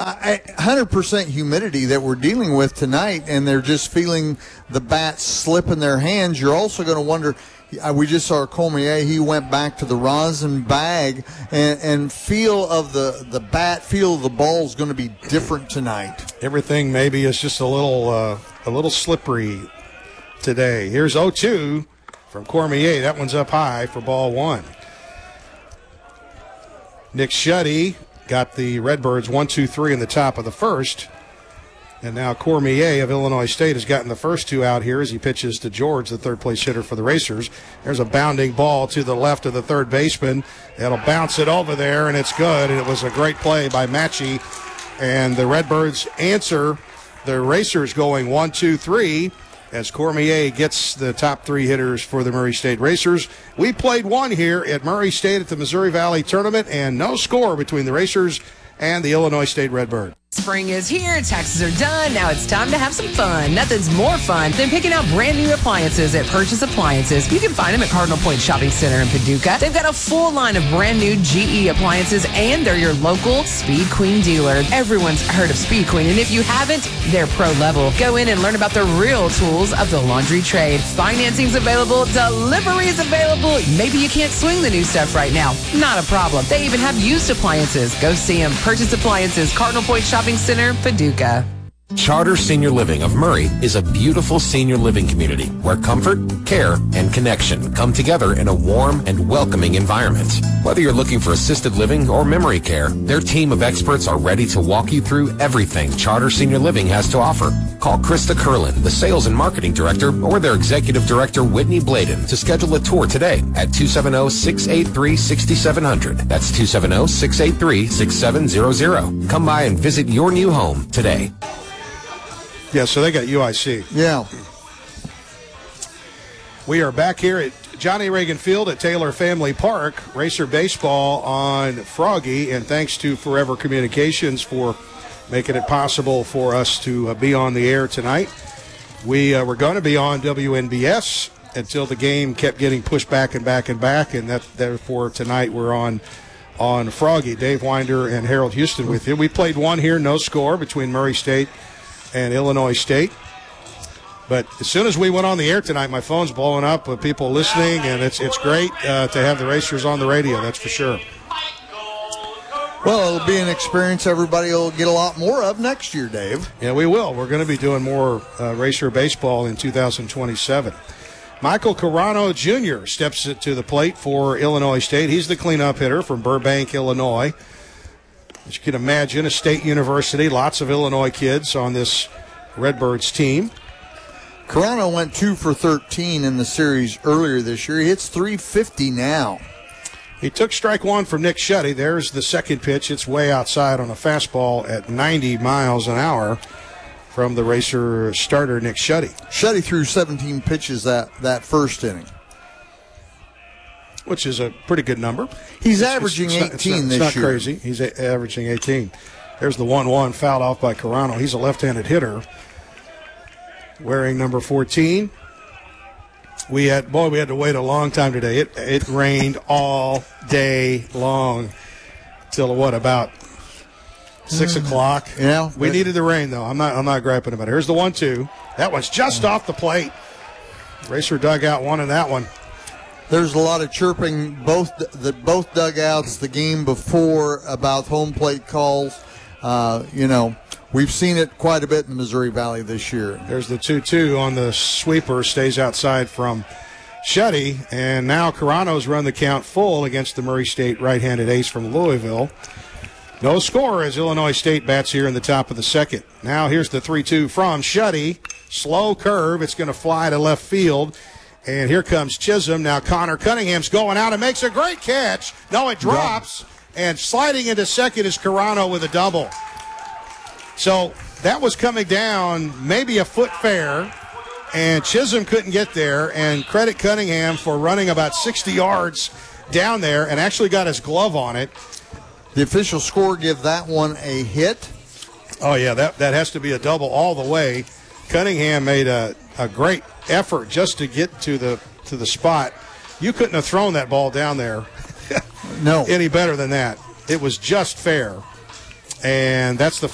100% humidity that we're dealing with tonight, and they're just feeling the bats slip in their hands. You're also going to wonder, we just saw Cormier, he went back to the rosin bag, and feel of the bat, feel of the ball is going to be different tonight. Everything maybe is just a little slippery today. Here's 0-2 from Cormier. That one's up high for ball one. Nick Schutte got the Redbirds 1-2-3 in the top of the first. And now Cormier of Illinois State has gotten the first two out here as he pitches to George, the third-place hitter for the Racers. There's a bounding ball to the left of the third baseman. It'll bounce it over there, and it's good. And it was a great play by Matchie. And the Redbirds answer the Racers going 1-2-3 as Cormier gets the top three hitters for the Murray State Racers. We played one here at Murray State at the Missouri Valley Tournament, and no score between the Racers and the Illinois State Redbird. Spring is here, taxes are done, now it's time to have some fun. Nothing's more fun than picking out brand new appliances at Purchase Appliances. You can find them at Cardinal Point Shopping Center in Paducah. They've got a full line of brand new GE appliances, and they're your local Speed Queen dealer. Everyone's heard of Speed Queen, and if you haven't, they're pro level. Go in and learn about the real tools of the laundry trade. Financing's available, delivery's available. Maybe you can't swing the new stuff right now. Not a problem. They even have used appliances. Go see them. Purchase Appliances, Cardinal Point Shopping Center, Paducah. Charter Senior Living of Murray is a beautiful senior living community where comfort, care, and connection come together in a warm and welcoming environment. Whether you're looking for assisted living or memory care, their team of experts are ready to walk you through everything Charter Senior Living has to offer. Call Krista Curlin, the Sales and Marketing Director, or their Executive Director, Whitney Bladen, to schedule a tour today at 270-683-6700. That's 270-683-6700. Come by and visit your new home today. Yeah, so they got UIC. Yeah. We are back here at Johnny Reagan Field at Taylor Family Park. Racer baseball on Froggy, and thanks to Forever Communications for making it possible for us to be on the air tonight. We were going to be on WNBS until the game kept getting pushed back and back and back, and therefore tonight we're on Froggy. Dave Winder and Harold Houston with you. We played one here, no score, between Murray State and Illinois State. But as soon as we went on the air tonight, my phone's blowing up with people listening, and it's great to have the Racers on the radio, that's for sure. Well, it'll be an experience everybody will get a lot more of next year, Dave. Yeah, we will. We're going to be doing more Racer baseball in 2027. Michael Carano Jr. steps to the plate for Illinois State. He's the cleanup hitter from Burbank, Illinois. As you can imagine, a state university, lots of Illinois kids on this Redbirds team. Carano went 2 for 13 in the series earlier this year. He hits .350 now. He took strike one from Nick Schutte. There's the second pitch. It's way outside on a fastball at 90 miles an hour from the Racer starter, Nick Schutte. Schutte threw 17 pitches that first inning, which is a pretty good number. He's averaging 18 this year. It's not crazy. He's averaging 18. There's the 1-1 fouled off by Carano. He's a left-handed hitter wearing number 14. We had to wait a long time today. It rained all day long till about 6 o'clock. Yeah. We needed the rain though. I'm not griping about it. Here's the 1-2. That one's just off the plate. Racer dugout wanted that one. There's a lot of chirping both dugouts the game before about home plate calls. We've seen it quite a bit in the Missouri Valley this year. There's the 2-2 on the sweeper, stays outside from Schutte, and now Carano's run the count full against the Murray State right-handed ace from Louisville. No score as Illinois State bats here in the top of the second. Now here's the 3-2 from Schutte. Slow curve. It's going to fly to left field. And here comes Chisholm. Now Connor Cunningham's going out and makes a great catch. No, it drops. And sliding into second is Carano with a double. So that was coming down maybe a foot fair, and Chisholm couldn't get there. And credit Cunningham for running about 60 yards down there and actually got his glove on it. The official score give that one a hit. Oh, yeah, that has to be a double all the way. Cunningham made a great effort just to get to the spot. You couldn't have thrown that ball down there no any better than that. It was just fair. And that's the